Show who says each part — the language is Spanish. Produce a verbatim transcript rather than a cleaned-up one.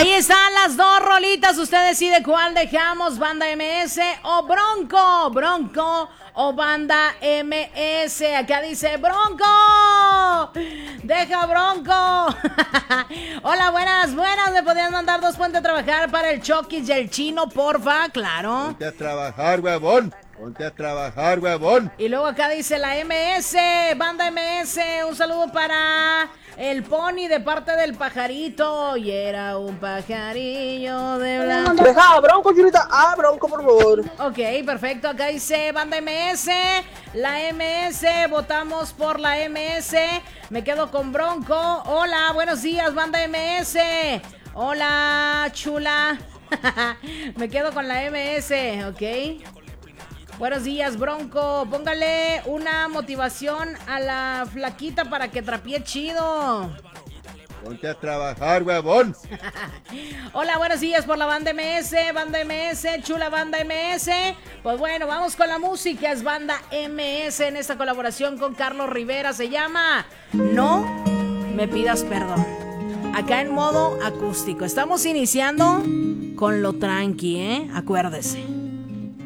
Speaker 1: Ahí están las dos rolitas. Usted decide cuál dejamos, Banda M S o Bronco. Bronco o Banda M S. Acá dice Bronco. Deja Bronco. Hola, buenas, buenas. ¿Me podrían mandar dos puentes a trabajar para el Chokis y el Chino, porfa? Claro.
Speaker 2: Ponte a trabajar, huevón. Ponte a trabajar, huevón.
Speaker 1: Y luego acá dice la M S, Banda M S, un saludo para el Pony de parte del pajarito. Y era un pajarillo de blanco.
Speaker 3: Deja a Bronco, Chulita. Ah, Bronco, por favor.
Speaker 1: Ok, perfecto. Acá dice Banda M S, la M S, votamos por la M S. Me quedo con Bronco. Hola, buenos días, Banda M S. Hola, chula. Me quedo con la M S, ok. Buenos días, Bronco. Póngale una motivación a la flaquita para que trapie chido.
Speaker 2: Ponte a trabajar, huevón.
Speaker 1: Hola, buenos días por la Banda M S, Banda M S, chula Banda M S. Pues bueno, vamos con la música. Es Banda M S en esta colaboración con Carlos Rivera. Se llama No Me Pidas Perdón. Acá en modo acústico. Estamos iniciando con lo tranqui, ¿eh? Acuérdese.